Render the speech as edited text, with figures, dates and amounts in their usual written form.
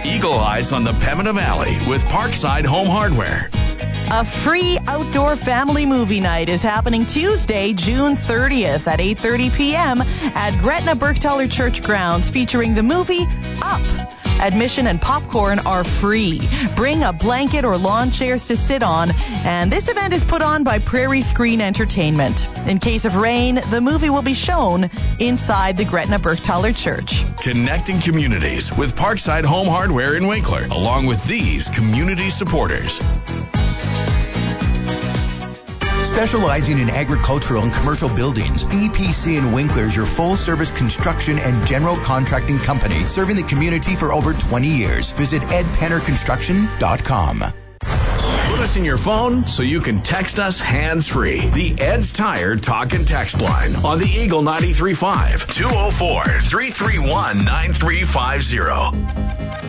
Eagle Eyes on the Pembina Valley with Parkside Home Hardware. A free outdoor family movie night is happening Tuesday, June 30th at 8:30 p.m. at Gretna Bergtaller Church grounds, featuring the movie Up. Admission and popcorn are free. Bring a blanket or lawn chairs to sit on, and this event is put on by Prairie Screen Entertainment. In case of rain, the movie will be shown inside the Gretna Bergtaller Church. Connecting communities with Parkside Home Hardware in Winkler, along with these community supporters. Specializing in agricultural and commercial buildings, EPC in Winkler is your full-service construction and general contracting company, serving the community for over 20 years. Visit edpennerconstruction.com. Put us in your phone so you can text us hands-free. The Ed's Tire Talk and Text line on the Eagle 93.5 204-331-9350.